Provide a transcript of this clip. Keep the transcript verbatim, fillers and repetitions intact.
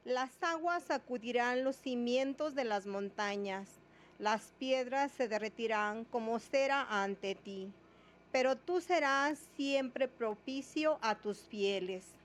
Las aguas sacudirán los cimientos de las montañas, las piedras se derretirán como cera ante ti, pero tú serás siempre propicio a tus fieles.